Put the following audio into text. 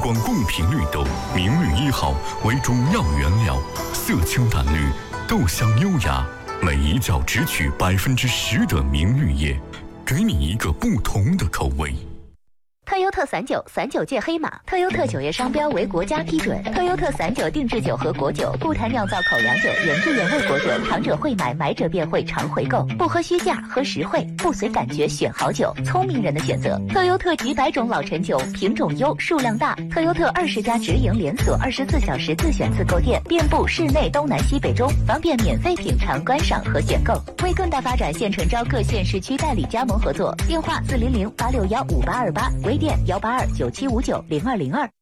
广供频绿豆，明绿1号为中药原料，色清淡绿，豆香优雅，每一角只取10%的明绿叶，给你一个不同的口味。 特优特散酒，散酒界黑马。特优特酒业商标为国家批准。特优特散酒定制酒和果酒，不谈酿造口粮酒，原汁原味果酒，尝者会买，买者便会常回购。不喝虚价，喝实惠，不随感觉选好酒，聪明人的选择。特优特几百种老陈酒，品种优，数量大。特优特20家直营连锁，24小时自选自购店，遍布市内东南西北中，方便免费品尝、观赏和选购。为更大发展，现诚招各县市区代理加盟合作，电话400-861-5828，微店182-9759-0202。